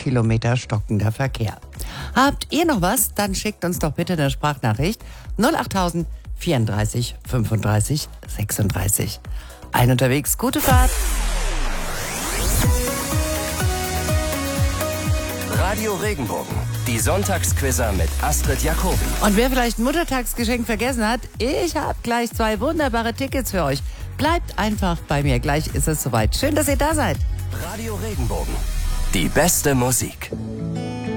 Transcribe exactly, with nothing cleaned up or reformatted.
Kilometer stockender Verkehr. Habt ihr noch was? Dann schickt uns doch bitte eine Sprachnachricht null acht tausend vierunddreißig fünfunddreißig sechsunddreißig. Ein unterwegs, gute Fahrt. Radio Regenbogen, die Sonntagsquizzer mit Astrid Jacobi. Und wer vielleicht ein Muttertagsgeschenk vergessen hat, ich habe gleich zwei wunderbare Tickets für euch. Bleibt einfach bei mir, gleich ist es soweit. Schön, dass ihr da seid. Radio Regenbogen, die beste Musik.